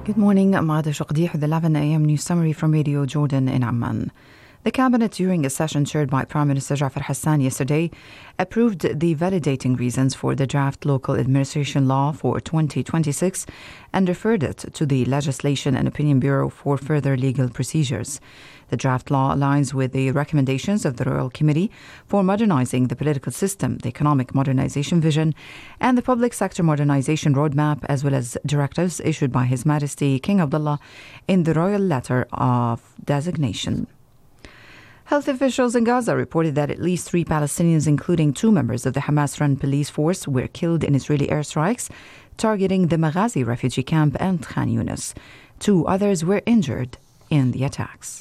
Good morning, I'm Ada Shaqdi with the 11 a.m. news summary from Radio Jordan in Amman. The cabinet, during a session chaired by Prime Minister Jafar Hassan yesterday, approved the validating reasons for the draft local administration law for 2026 and referred it to the Legislation and Opinion Bureau for further legal procedures. The draft law aligns with the recommendations of the Royal Committee for Modernising the Political System, the Economic Modernisation Vision, and the Public Sector Modernisation Roadmap, as well as directives issued by His Majesty King Abdullah in the Royal Letter of Designation. Health officials in Gaza reported that at least 3 Palestinians, including 2 members of the Hamas-run police force, were killed in Israeli airstrikes targeting the Maghazi refugee camp and Khan Yunis. 2 others were injured in the attacks.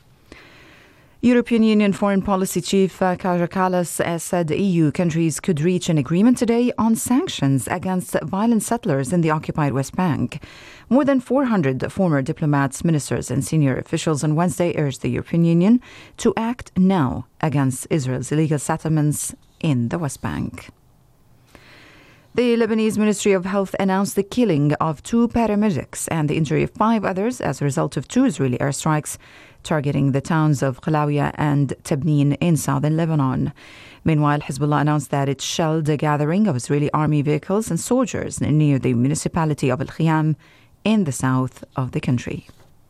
European Union Foreign Policy Chief Kaja Kallas said EU countries could reach an agreement today on sanctions against violent settlers in the occupied West Bank. More than 400 former diplomats, ministers and senior officials on Wednesday urged the European Union to act now against Israel's illegal settlements in the West Bank. The Lebanese Ministry of Health announced the killing of 2 paramedics and the injury of 5 others as a result of 2 Israeli airstrikes targeting the towns of Qalawiyah and Tabneen in southern Lebanon. Meanwhile, Hezbollah announced that it shelled a gathering of Israeli army vehicles and soldiers near the municipality of Al-Khiyam in the south of the country.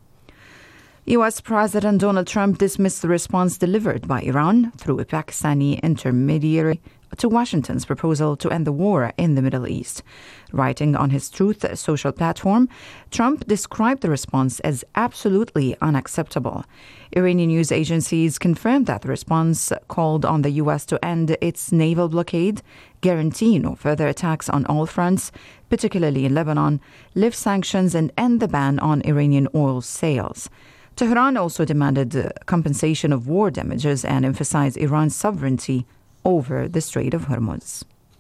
U.S. President Donald Trump dismissed the response delivered by Iran through a Pakistani intermediary to Washington's proposal to end the war in the Middle East. Writing on his Truth Social platform, Trump described the response as absolutely unacceptable. Iranian news agencies confirmed that the response called on the U.S. to end its naval blockade, guarantee no further attacks on all fronts, particularly in Lebanon, lift sanctions and end the ban on Iranian oil sales. Tehran also demanded compensation of war damages and emphasized Iran's sovereignty over the Strait of Hormuz.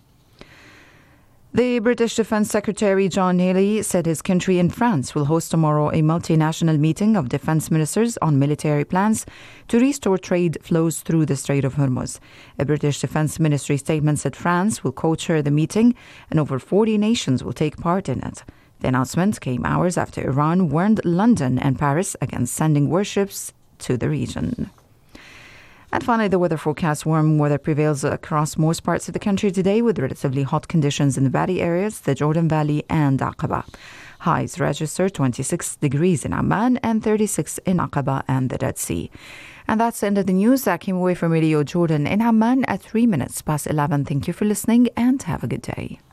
The British Defence Secretary John Healey said his country and France will host tomorrow a multinational meeting of defence ministers on military plans to restore trade flows through the Strait of Hormuz. A British Defence Ministry statement said France will co-chair the meeting and over 40 nations will take part in it. The announcement came hours after Iran warned London and Paris against sending warships to the region. And finally, the weather forecast. Warm weather prevails across most parts of the country today with relatively hot conditions in the valley areas, the Jordan Valley and Aqaba. Highs register 26 degrees in Amman and 36 in Aqaba and the Red Sea. And that's the end of the news that came away from Radio Jordan in Amman at 3 minutes past 11. Thank you for listening and have a good day.